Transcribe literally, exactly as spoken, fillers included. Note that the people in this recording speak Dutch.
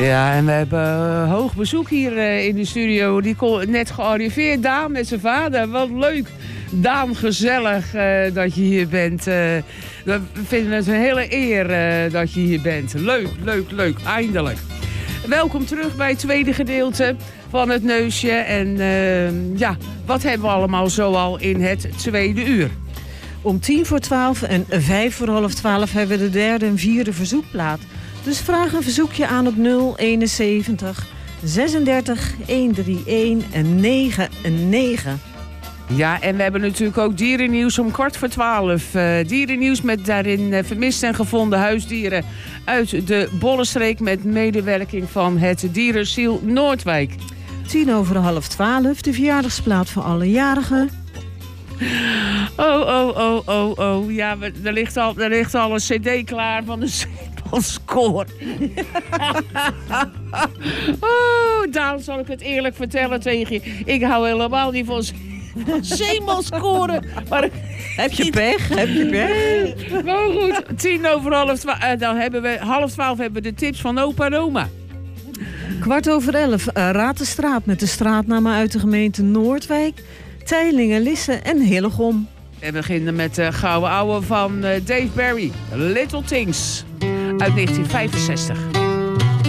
Ja, en we hebben uh, hoog bezoek hier uh, in de studio. Die kon net gearriveerd, Daan met zijn vader. Wat leuk, Daan, gezellig uh, dat je hier bent. Uh, we vinden het een hele eer uh, dat je hier bent. Leuk, leuk, leuk, eindelijk. Welkom terug bij het tweede gedeelte van het Neusje. En uh, ja, wat hebben we allemaal zoal in het tweede uur? Om tien voor twaalf en vijf voor half twaalf hebben we de derde en vierde verzoekplaat. Dus vraag een verzoekje aan op nul eenenzeventig zesendertig honderdeenendertig en negen negen. Ja, en we hebben natuurlijk ook dierennieuws om kwart voor twaalf. Uh, dierennieuws met daarin uh, vermiste en gevonden huisdieren uit de Bollenstreek met medewerking van het Dierenziel Noordwijk. Tien over half twaalf, de verjaardagsplaat voor alle jarigen. Oh, oh, oh, oh, oh. Ja, er ligt al, er ligt al een cd klaar van de Zeemanskoor. Oh, Daan, zal ik het eerlijk vertellen tegen je. Ik hou helemaal niet van Zeemanskoren. Maar heb je pech? Heb je pech? Nou goed, tien over half twaalf. Uh, dan hebben we half twaalf hebben we de tips van opa en oma. Kwart over elf, uh, Raad de Straat met de straatnamen uit de gemeente Noordwijk, Teylingen, Lisse en Hillegom. We beginnen met de gouden ouwe van uh, Dave Barry, Little Things, uit negentien vijfenzestig.